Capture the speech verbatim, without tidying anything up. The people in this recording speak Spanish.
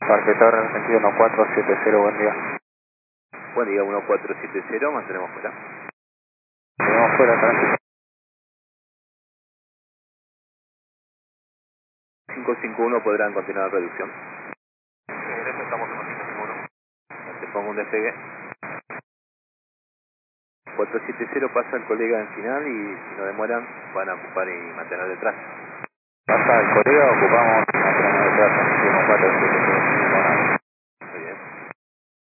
Parque Torre, sentido uno cuatro siete cero, buen día. Buen día, uno cuatro siete cero, mantenemos fuera. Tenemos fuera, tránsito. cinco cinco uno podrán continuar la reducción. En eso estamos en cinco cinco uno. Te pongo un despegue. cuatro siete cero pasa el colega en final y si no demoran van a ocupar y mantener detrás. Pasa el colega, ocupamos, mantenemos detrás, uno cuatro siete cero.